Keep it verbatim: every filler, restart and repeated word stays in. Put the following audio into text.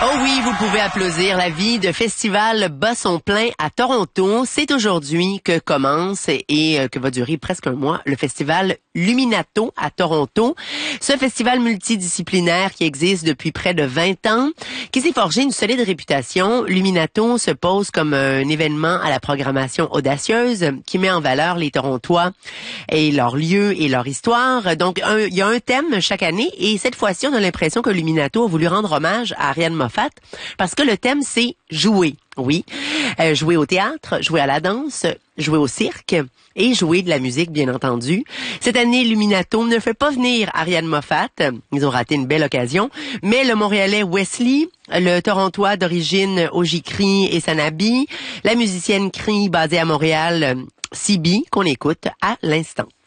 Oh oui, vous pouvez applaudir la vie de Festival Bas son plein à Toronto. C'est aujourd'hui que commence et que va durer presque un mois le Festival Luminato à Toronto. Ce festival multidisciplinaire qui existe depuis près de vingt ans, qui s'est forgé une solide réputation. Luminato se pose comme un événement à la programmation audacieuse qui met en valeur les Torontois et leurs lieux et leur histoire. Donc, un, il y a un thème chaque année et cette fois-ci, on a l'impression que Luminato a voulu rendre hommage à Ariane Moffat parce que le thème, c'est jouer. Oui, euh, jouer au théâtre, jouer à la danse, jouer au cirque et jouer de la musique, bien entendu. Cette année, Luminato ne fait pas venir Ariane Moffat. Ils ont raté une belle occasion. Mais le Montréalais Wesley, le Torontois d'origine Ojikri et Sanabi, la musicienne Cri basée à Montréal, Sibi, qu'on écoute à l'instant.